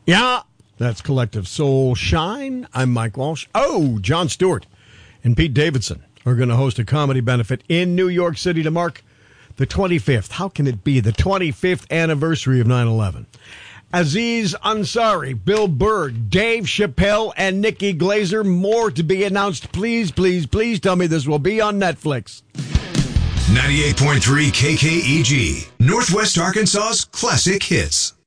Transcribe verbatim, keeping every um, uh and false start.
Yeah, that's Collective Soul Shine. I'm Mike Walsh. Oh, Jon Stewart and Pete Davidson are going to host a comedy benefit in New York City to mark the twenty-fifth. How can it be? The twenty-fifth anniversary of nine eleven. Aziz Ansari, Bill Burr, Dave Chappelle, and Nikki Glazer. More to be announced. Please, please, please tell me this will be on Netflix. ninety-eight point three K K E G, Northwest Arkansas's classic hits.